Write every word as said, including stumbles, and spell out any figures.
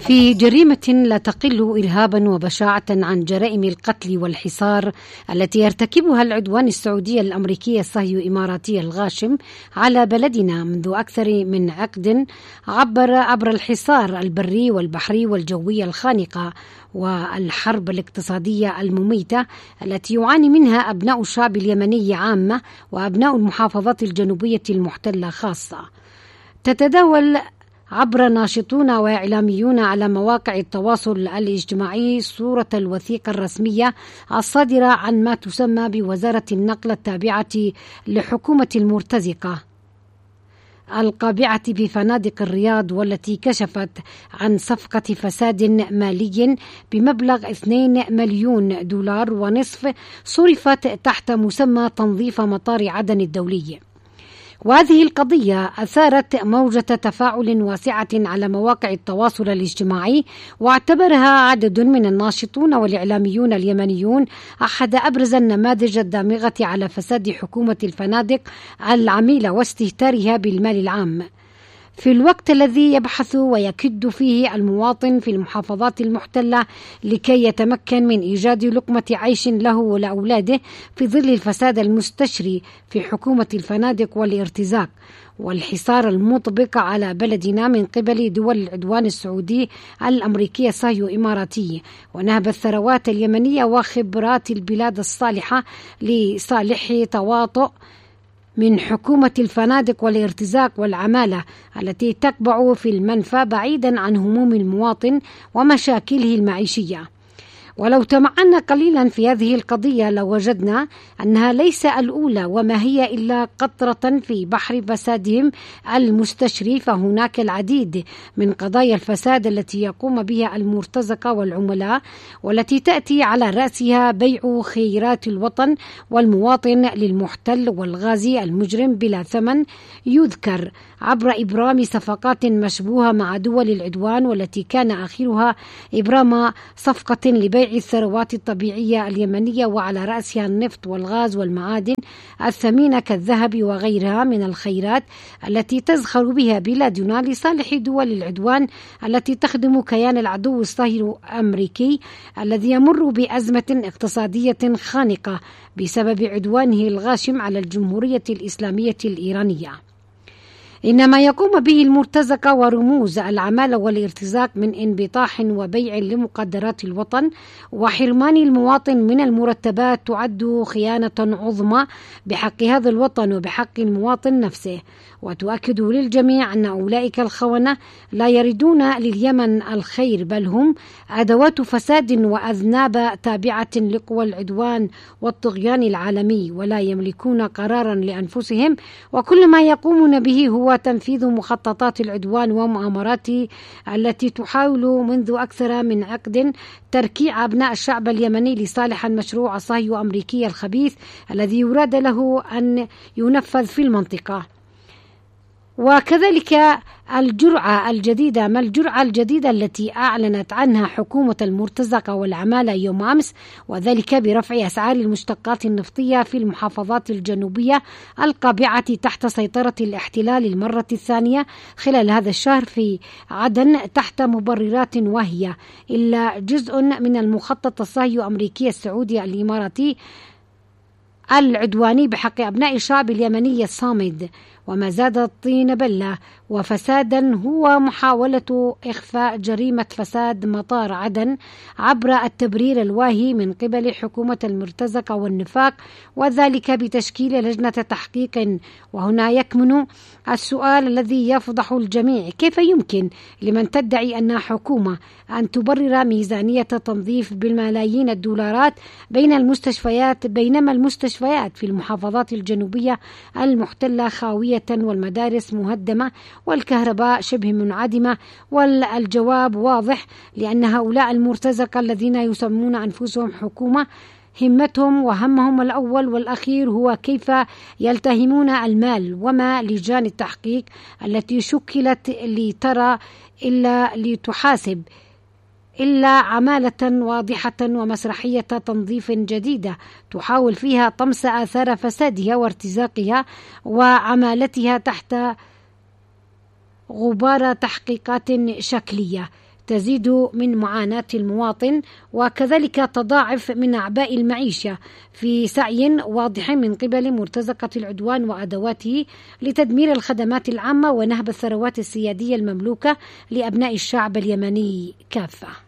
في جريمة لا تقل إرهابا وبشاعة عن جرائم القتل والحصار التي يرتكبها العدوان السعودي الأمريكي الصهيو إماراتي الغاشم على بلدنا منذ أكثر من عقد، عبر عبر الحصار البري والبحري والجوي الخانقة والحرب الاقتصادية المميتة التي يعاني منها أبناء الشعب اليمني عامة وأبناء المحافظات الجنوبية المحتلة خاصة. تتداول عبر ناشطون وإعلاميون على مواقع التواصل الاجتماعي صورة الوثيقة الرسمية الصادرة عن ما تسمى بوزارة النقل التابعة لحكومة المرتزقة القابعة بفنادق الرياض، والتي كشفت عن صفقة فساد مالي بمبلغ اثنين مليون دولار ونصف صرفت تحت مسمى تنظيف مطار عدن الدولي. وهذه القضية أثارت موجة تفاعل واسعة على مواقع التواصل الاجتماعي، واعتبرها عدد من الناشطون والإعلاميون اليمنيون أحد أبرز النماذج الدامغة على فساد حكومة الفنادق العميلة واستهتارها بالمال العام، في الوقت الذي يبحث ويكد فيه المواطن في المحافظات المحتلة لكي يتمكن من إيجاد لقمة عيش له ولأولاده في ظل الفساد المستشري في حكومة الفنادق والارتزاق والحصار المطبق على بلدنا من قبل دول العدوان السعودي الأمريكي الصهيو إماراتي، ونهب الثروات اليمنية وخبرات البلاد الصالحة لصالح تواطؤ من حكومة الفنادق والارتزاق والعمالة التي تقبع في المنفى بعيدا عن هموم المواطن ومشاكله المعيشية. ولو تمعنا قليلا في هذه القضية لوجدنا أنها ليس الأولى وما هي إلا قطرة في بحر فسادهم المستشري، فهناك العديد من قضايا الفساد التي يقوم بها المرتزقة والعملاء، والتي تأتي على رأسها بيع خيرات الوطن والمواطن للمحتل والغازي المجرم بلا ثمن، يذكر عبر إبرام صفقات مشبوهة مع دول العدوان، والتي كان آخرها إبرام صفقة لبيع الثروات الطبيعية اليمنية وعلى رأسها النفط والغاز والمعادن الثمينة كالذهب وغيرها من الخيرات التي تزخر بها بلادنا لصالح دول العدوان التي تخدم كيان العدو الصهيوني الأمريكي الذي يمر بأزمة اقتصادية خانقة بسبب عدوانه الغاشم على الجمهورية الإسلامية الإيرانية. إنما يقوم به المرتزقة ورموز العمالة والارتزاق من انبطاح وبيع لمقدرات الوطن وحرمان المواطن من المرتبات تعد خيانة عظمى بحق هذا الوطن وبحق المواطن نفسه، وتؤكد للجميع أن أولئك الخونة لا يردون لليمن الخير، بل هم أدوات فساد وأذناب تابعة لقوى العدوان والطغيان العالمي، ولا يملكون قرارا لأنفسهم، وكل ما يقومون به هو تنفيذ مخططات العدوان ومؤامراته التي تحاول منذ أكثر من عقد تركيع أبناء الشعب اليمني لصالح المشروع الصهيوني الأمريكي الخبيث الذي يراد له أن ينفذ في المنطقة. وكذلك الجرعة الجديدة، ما الجرعة الجديدة التي أعلنت عنها حكومة المرتزقة والعمالة يوم أمس، وذلك برفع أسعار المشتقات النفطية في المحافظات الجنوبية القابعة تحت سيطرة الاحتلال المرة الثانية خلال هذا الشهر في عدن تحت مبررات وهي إلا جزء من المخطط الصهيوني الأمريكي السعودي الإماراتي العدواني بحق أبناء الشعب اليمني الصامد. وما زاد الطين بلة وفسادا هو محاولة إخفاء جريمة فساد مطار عدن عبر التبرير الواهي من قبل حكومة المرتزقة والنفاق، وذلك بتشكيل لجنة تحقيق. وهنا يكمن السؤال الذي يفضح الجميع: كيف يمكن لمن تدعي أنها حكومة أن تبرر ميزانية تنظيف بالملايين الدولارات بين المستشفيات، بينما المستشفيات في المحافظات الجنوبية المحتلة خاوية والمدارس مهدمة والكهرباء شبه منعدمة؟ والجواب واضح، لأن هؤلاء المرتزقة الذين يسمون أنفسهم حكومة همتهم وهمهم الأول والأخير هو كيف يلتهمون المال، وما لجان التحقيق التي شكلت لترى إلا لتحاسب إلا عمالة واضحة ومسرحية تنظيف جديدة تحاول فيها طمس آثار فسادها وارتزاقها وعمالتها تحت غبار تحقيقات شكلية تزيد من معاناة المواطن، وكذلك تضاعف من أعباء المعيشة في سعي واضح من قبل مرتزقة العدوان وأدواته لتدمير الخدمات العامة ونهب الثروات السيادية المملوكة لأبناء الشعب اليمني كافة.